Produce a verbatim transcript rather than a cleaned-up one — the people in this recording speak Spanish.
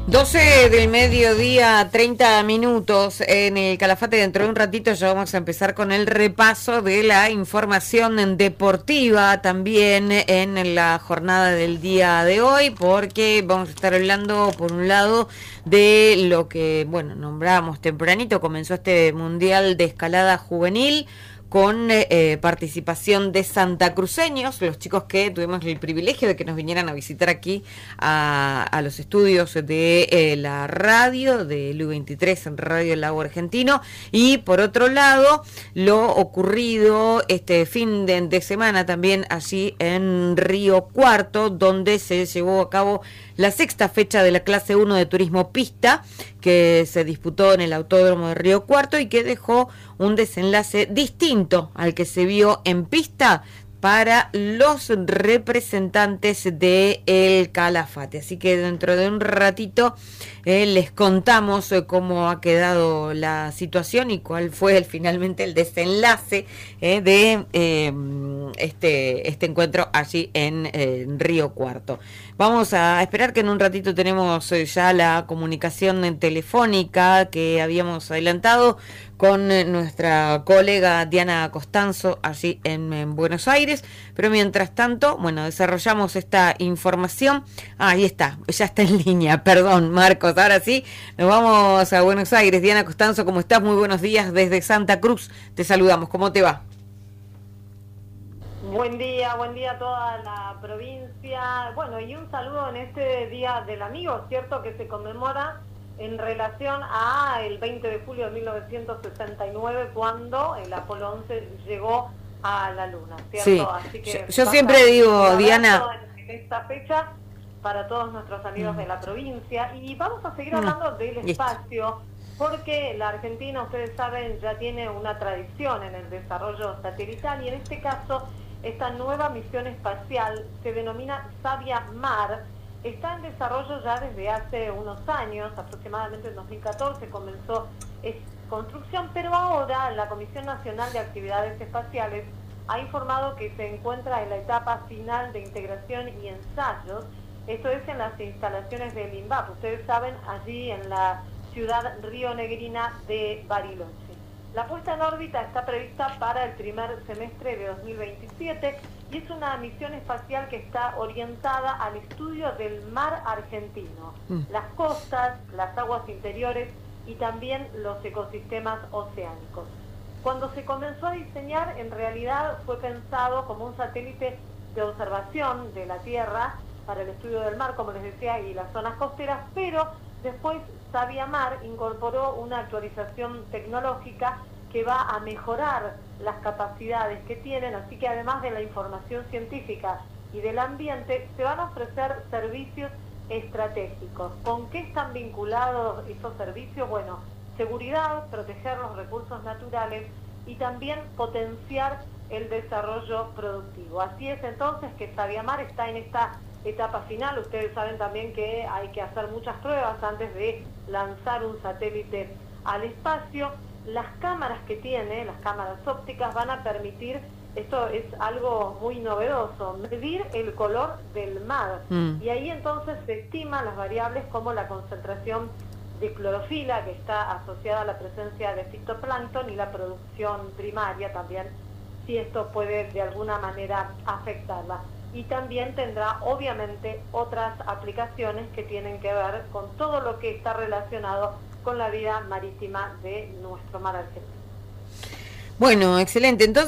doce del mediodía, treinta minutos en el Calafate. Dentro de un ratito ya vamos a empezar con el repaso de la información deportiva también en la jornada del día de hoy, porque vamos a estar hablando por un lado de lo que, bueno, nombramos tempranito, comenzó este Mundial de Escalada Juvenil con eh, participación de santacruceños, los chicos que tuvimos el privilegio de que nos vinieran a visitar aquí a, a los estudios de eh, la radio, de L U veintitrés en Radio El Lago Argentino, y por otro lado, lo ocurrido este fin de, de semana también allí en Río Cuarto, donde se llevó a cabo la sexta fecha de la clase uno de turismo pista, que se disputó en el Autódromo de Río Cuarto y que dejó un desenlace distinto al que se vio en pista para los representantes de el Calafate. Así que dentro de un ratito eh, les contamos eh, cómo ha quedado la situación y cuál fue el, finalmente el desenlace eh, de eh, este, este encuentro allí en, eh, en Río Cuarto. Vamos a esperar, que en un ratito tenemos eh, ya la comunicación telefónica que habíamos adelantado con eh, nuestra colega Diana Costanzo allí en, en Buenos Aires, pero mientras tanto, bueno, desarrollamos esta información. Ah, ahí está, ya está en línea, perdón Marcos, ahora sí, nos vamos a Buenos Aires. Diana Costanzo, ¿cómo estás? Muy buenos días desde Santa Cruz, te saludamos, ¿cómo te va? Buen día, buen día a toda la provincia. Bueno, y un saludo en este Día del Amigo, ¿cierto? Que se conmemora en relación a el veinte de julio de mil novecientos sesenta y nueve, cuando el Apolo once llegó a la Luna, ¿cierto? Sí. Así que yo, yo siempre digo, Diana, en, en esta fecha para todos nuestros amigos mm. de la provincia. Y vamos a seguir hablando mm. del espacio, porque la Argentina, ustedes saben, ya tiene una tradición en el desarrollo satelital, y en este caso esta nueva misión espacial se denomina Sabia Mar. Está en desarrollo ya desde hace unos años, aproximadamente en dos mil catorce comenzó esa construcción, pero ahora la Comisión Nacional de Actividades Espaciales ha informado que se encuentra en la etapa final de integración y ensayos. Esto es en las instalaciones del INVAP, ustedes saben, allí en la ciudad rionegrina de Bariloche. La puesta en órbita está prevista para el primer semestre de dos mil veintisiete y es una misión espacial que está orientada al estudio del mar argentino, mm. las costas, las aguas interiores y también los ecosistemas oceánicos. Cuando se comenzó a diseñar, en realidad fue pensado como un satélite de observación de la Tierra para el estudio del mar, como les decía, y las zonas costeras, pero después Sabia Mar incorporó una actualización tecnológica que va a mejorar las capacidades que tienen, así que además de la información científica y del ambiente, se van a ofrecer servicios estratégicos. ¿Con qué están vinculados esos servicios? Bueno, seguridad, proteger los recursos naturales y también potenciar el desarrollo productivo. Así es entonces que Sabia Mar está en esta etapa final. Ustedes saben también que hay que hacer muchas pruebas antes de lanzar un satélite al espacio. Las cámaras que tiene, las cámaras ópticas, van a permitir, esto es algo muy novedoso, medir el color del mar. Mm. Y ahí entonces se estiman las variables como la concentración de clorofila, que está asociada a la presencia de fitoplancton, y la producción primaria también, si esto puede de alguna manera afectarla. Y también tendrá obviamente otras aplicaciones que tienen que ver con todo lo que está relacionado con la vida marítima de nuestro mar argentino. Bueno, excelente. Entonces